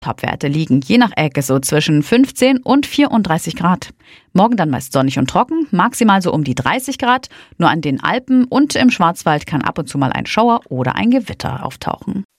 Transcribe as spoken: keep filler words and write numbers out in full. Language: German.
Topwerte liegen je nach Ecke so zwischen fünfzehn und vierunddreißig Grad. Morgen dann meist sonnig und trocken, maximal so um die dreißig Grad. Nur an den Alpen und im Schwarzwald kann ab und zu mal ein Schauer oder ein Gewitter auftauchen.